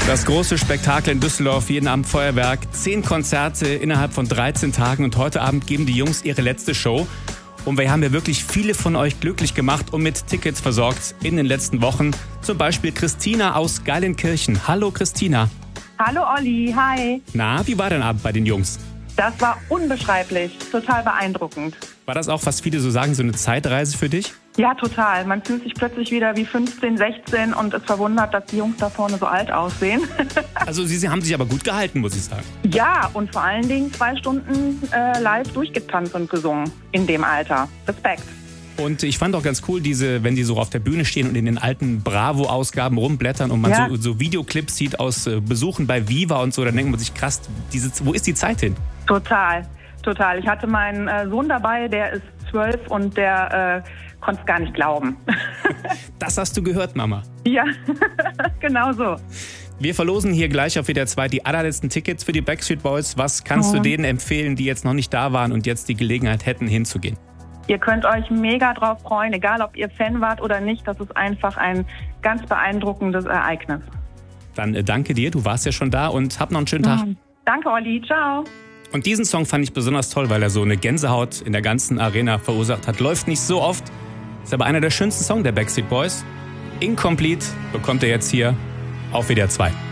Das große Spektakel in Düsseldorf, jeden Abend Feuerwerk, 10 Konzerte innerhalb von 13 Tagen und heute Abend geben die Jungs ihre letzte Show. Und wir haben ja wirklich viele von euch glücklich gemacht und mit Tickets versorgt in den letzten Wochen. Zum Beispiel Christina aus Geilenkirchen. Hallo Christina. Hallo Olli, hi. Na, wie war dein Abend bei den Jungs? Das war unbeschreiblich, total beeindruckend. War das auch, was viele so sagen, so eine Zeitreise für dich? Ja, total. Man fühlt sich plötzlich wieder wie 15, 16 und ist verwundert, dass die Jungs da vorne so alt aussehen. Also sie haben sich aber gut gehalten, muss ich sagen. Ja, und vor allen Dingen 2 Stunden live durchgetanzt und gesungen in dem Alter. Respekt. Und ich fand auch ganz cool, wenn die so auf der Bühne stehen und in den alten Bravo-Ausgaben rumblättern und man so Videoclips sieht aus Besuchen bei Viva und so, dann denkt man sich, krass, wo ist die Zeit hin? Total. Ich hatte meinen Sohn dabei, der ist 12 und der konnte es gar nicht glauben. Das hast du gehört, Mama. Ja, genau so. Wir verlosen hier gleich auf WDR 2 die allerletzten Tickets für die Backstreet Boys. Was kannst du denen empfehlen, die jetzt noch nicht da waren und jetzt die Gelegenheit hätten, hinzugehen? Ihr könnt euch mega drauf freuen, egal ob ihr Fan wart oder nicht. Das ist einfach ein ganz beeindruckendes Ereignis. Dann danke dir, du warst ja schon da und hab noch einen schönen Tag. Danke, Olli. Ciao. Und diesen Song fand ich besonders toll, weil er so eine Gänsehaut in der ganzen Arena verursacht hat. Läuft nicht so oft, ist aber einer der schönsten Songs der Backstreet Boys. Incomplete bekommt er jetzt hier auf WDR 2.